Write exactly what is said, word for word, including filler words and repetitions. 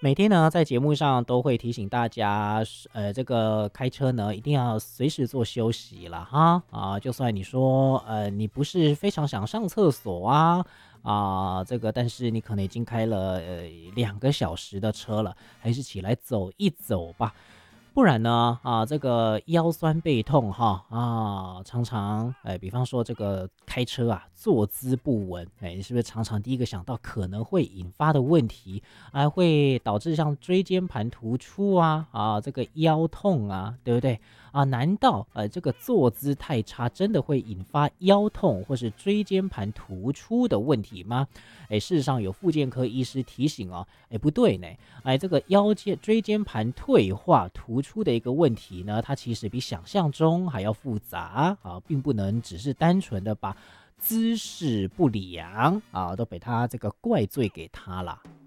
每天呢，在节目上都会提醒大家，呃，这个开车呢，一定要随时做休息了哈啊，就算你说，呃，你不是非常想上厕所啊啊，这个，但是你可能已经开了呃两个小时的车了，还是起来走一走吧。不然呢，啊，这个腰酸背痛哈啊，常常哎，比方说这个开车啊，坐姿不稳，哎，你是不是常常第一个想到可能会引发的问题，啊，会导致像椎间盘突出啊啊，这个腰痛啊，对不对啊？难道呃这个坐姿太差，真的会引发腰痛或是椎间盘突出的问题吗？哎，事实上有复健科医师提醒哦，哎，不对呢。哎，这个腰间椎间盘退化突出的一个问题呢，它其实比想象中还要复杂啊，并不能只是单纯的把姿势不良啊，都被他这个怪罪给他了。